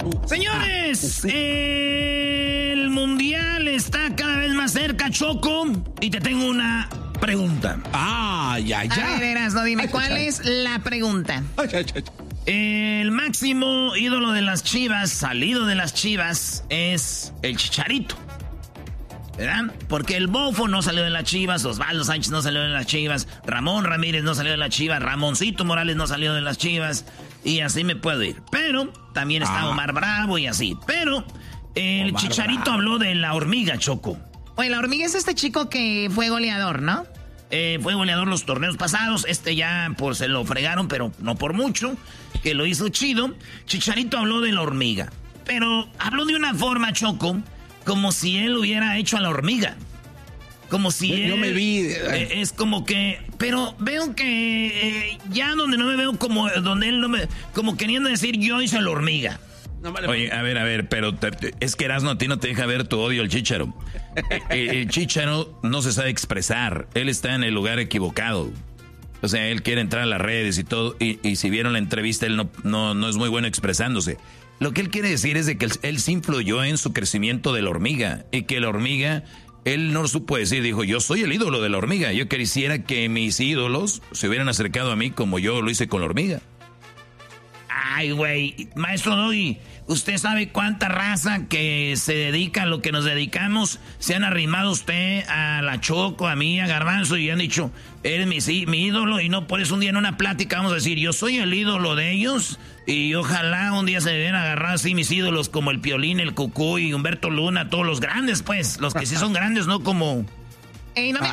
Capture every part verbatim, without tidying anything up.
Señores, el mundial está cada vez más cerca, Choco, y te tengo una pregunta. Ah, ya, ya. A ver, Erasno, dime, ¿cuál es la pregunta? Ay, ay, ay. El máximo ídolo de las Chivas, salido de las Chivas, es el Chicharito, ¿verdad? Porque el Bofo no salió de las Chivas, Osvaldo Sánchez no salió de las Chivas, Ramón Ramírez no salió de las Chivas, Ramoncito Morales no salió de las Chivas, y así me puedo ir. Pero también está ah. Omar Bravo y así. Pero el Omar Chicharito Bravo. Habló de la hormiga, Choco. Oye, la hormiga es este chico que fue goleador, ¿no? Eh, fue goleador los torneos pasados. Este ya pues se lo fregaron, pero no por mucho. Que lo hizo chido. Chicharito habló de la hormiga. Pero habló de una forma, Choco, como si él hubiera hecho a la hormiga. Como si yo, él... Yo me vi... Eh, es como que... Pero veo que eh, ya donde no me veo como... Donde él no me... Como queriendo decir yo hice a la hormiga. No, vale, oye, a ver, a ver, pero te, te, es que Erasmo a ti no te deja ver tu odio al Chícharo. el, el Chícharo no se sabe expresar. Él está en el lugar equivocado. O sea, él quiere entrar a las redes y todo. Y, y si vieron la entrevista, él no, no, no es muy bueno expresándose. Lo que él quiere decir es de que él, él sí influyó en su crecimiento de la hormiga. Y que la hormiga, él no supo decir, dijo, yo soy el ídolo de la hormiga. Yo quisiera que mis ídolos se hubieran acercado a mí como yo lo hice con la hormiga. Ay, güey, maestro Doggy, ¿usted sabe cuánta raza que se dedica a lo que nos dedicamos se han arrimado usted a la Choco, a mí, a Garbanzo y han dicho, eres mi, sí, mi ídolo? Y no por eso un día en una plática vamos a decir, yo soy el ídolo de ellos y ojalá un día se deben agarrar así mis ídolos como el Piolín, el Cucuy, Humberto Luna, todos los grandes, pues, los que sí son grandes, no como... Ey, no me...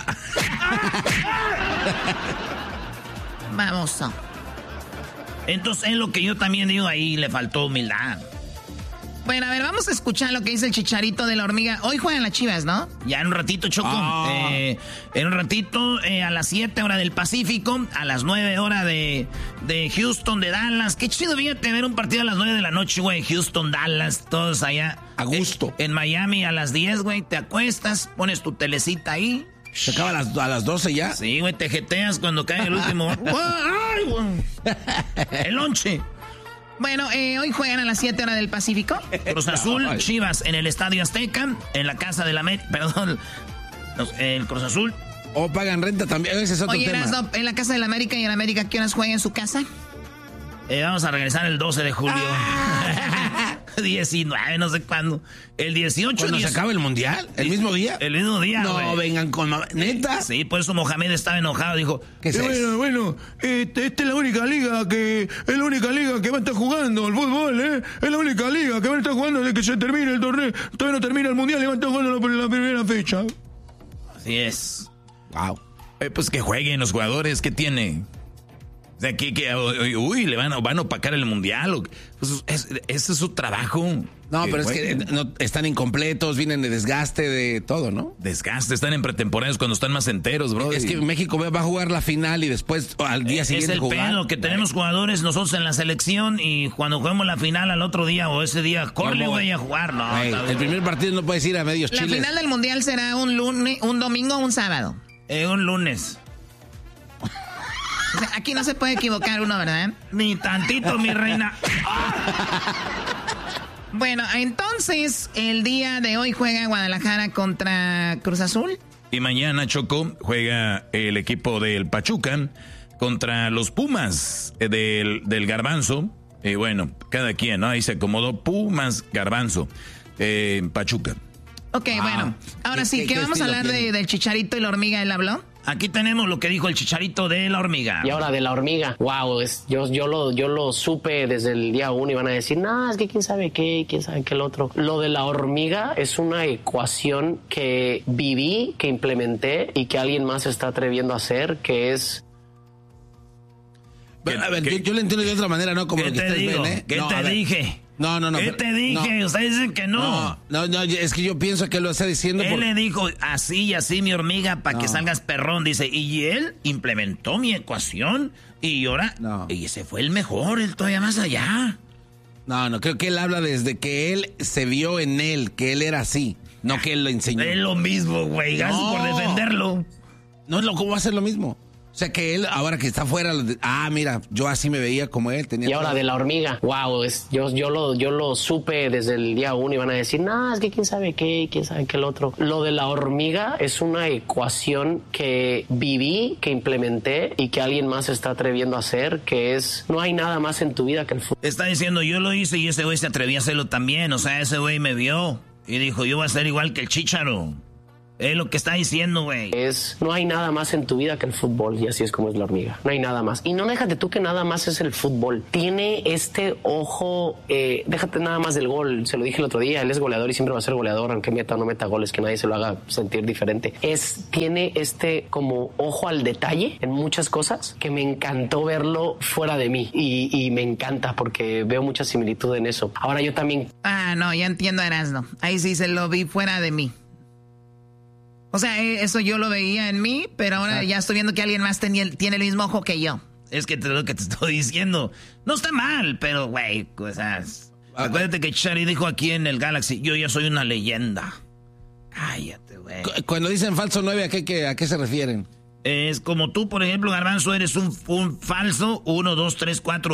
Vamos. Entonces es lo que yo también digo, ahí le faltó humildad. Bueno, a ver, vamos a escuchar lo que dice el Chicharito de la hormiga. Hoy juegan las Chivas, ¿no? Ya en un ratito, Choco. Oh. Eh, en un ratito, eh, a las siete hora del Pacífico, a las nueve hora de, de Houston, de Dallas. Qué chido, fíjate, ver un partido a las nueve de la noche, güey. Houston, Dallas, todos allá. A gusto. En, en Miami a las diez, güey, te acuestas, pones tu telecita ahí. ¿Se acaba a las, a las doce ya? Sí, güey, te jeteas cuando cae el último. ¡Ay, güey! El lonche. Bueno, eh, hoy juegan a las siete horas del Pacífico. Cruz Azul, no, Chivas en el Estadio Azteca, en la casa de la Met, perdón, el Cruz Azul. O pagan renta también, ese es otro Oye, tema. Oye, en la casa de la América y en América, ¿qué horas juega en su casa? Eh, vamos a regresar el doce de julio. Ah. diecinueve, no sé cuándo. El dieciocho. ¿Cuándo diez... se acaba el mundial? ¿El mismo día? El mismo día, No, wey. vengan con... ¿Neta? Sí, por eso Mohamed estaba enojado. Dijo, ¿qué es eh, bueno, bueno, este, esta es la única liga que... Es la única liga que va a estar jugando el fútbol, ¿eh? Es la única liga que va a estar jugando desde que se termine el torneo. Todavía no termina el mundial y va a estar jugando la, la primera fecha. Así es. Wow. Eh, pues que jueguen los jugadores, ¿qué tiene? O sea, que, que uy, le van a, van a opacar el mundial. Pues es, ese es su trabajo. No, que pero jueguen. es que no, están incompletos, vienen de desgaste de todo, ¿no? Desgaste, están en pretemporadas cuando están más enteros, bro. Es que México va a jugar la final y después al día es, siguiente es el jugar. pedo que tenemos jugadores nosotros en la selección y cuando juguemos la final al otro día o ese día, corre, güey, a jugar. No, wey, el primer partido no puedes ir a medios la chiles. La final del mundial será un lunes, un domingo o un sábado. Eh, un lunes. O sea, aquí no se puede equivocar uno, ¿verdad? Ni tantito, mi reina. Bueno, entonces, el día de hoy juega Guadalajara contra Cruz Azul. Y mañana, Choco, juega el equipo del Pachuca contra los Pumas del, del Garbanzo. Y bueno, cada quien, ¿no? Ahí se acomodó Pumas, Garbanzo, eh, Pachuca. Ok, ah, bueno. Ahora ¿qué, sí, qué, ¿qué qué vamos a hablar de, del Chicharito y la hormiga? ¿Él habló? Aquí tenemos lo que dijo el Chicharito de la hormiga. Y ahora de la hormiga, wow, es, yo, yo, lo, yo lo supe desde el día uno y van a decir, no, es que quién sabe qué, quién sabe qué el otro. Lo de la hormiga es una ecuación que viví, que implementé y que alguien más se está atreviendo a hacer, que es... Bueno, a ver, yo, yo lo entiendo de otra manera, ¿no? Como ¿Qué lo que te ustedes digo? ven, ¿eh? ¿Qué no, te dije? No, no, no. ¿Qué pero, te dije? No, Ustedes dicen que no. No, no, no, es que yo pienso que lo está diciendo. Él por... le dijo así y así, mi hormiga, para no. que salgas perrón. Dice, y él implementó mi ecuación y ahora, no. y ese fue el mejor, él todavía más allá. No, no, creo que él habla desde que él se vio en él, que él era así, no que él lo enseñó. Es lo mismo, güey, gracias no. por defenderlo. No es lo, ¿cómo va a ser lo mismo? O sea que él, ahora que está afuera, ah, mira, yo así me veía como él. Tenía y ahora todo. de la hormiga, wow, es, yo, yo, lo, yo lo supe desde el día uno y van a decir, no, es que quién sabe qué, quién sabe qué el otro. Lo de la hormiga es una ecuación que viví, que implementé y que alguien más se está atreviendo a hacer, que es, no hay nada más en tu vida que el fútbol. Está diciendo, yo lo hice y ese güey se atrevía a hacerlo también. O sea, ese güey me vio y dijo, yo voy a ser igual que el Chícharo. Es lo que está diciendo, güey. Es, no hay nada más en tu vida que el fútbol, y así es como es la hormiga. No hay nada más. Y no déjate tú que nada más es el fútbol. Tiene este ojo, eh, déjate nada más del gol. Se lo dije el otro día, él es goleador y siempre va a ser goleador, aunque meta o no meta goles, que nadie se lo haga sentir diferente. Es, tiene este como ojo al detalle en muchas cosas que me encantó verlo fuera de mí. Y, y me encanta porque veo mucha similitud en eso. Ahora yo también... Ah, no, ya entiendo, Erasmo. Ahí sí se lo vi fuera de mí. O sea, eso yo lo veía en mí, pero ahora Exacto. ya estoy viendo que alguien más tenía, tiene el mismo ojo que yo. Es que te lo que te estoy diciendo. No está mal, pero, güey, o sea, ah, acuérdate que Chari dijo aquí en el Galaxy, yo ya soy una leyenda. Cállate, güey. Cuando dicen falso nueve, ¿a qué, ¿a qué se refieren? Es como tú, por ejemplo, Garbanzo, eres un, un falso uno, dos, tres, cuatro.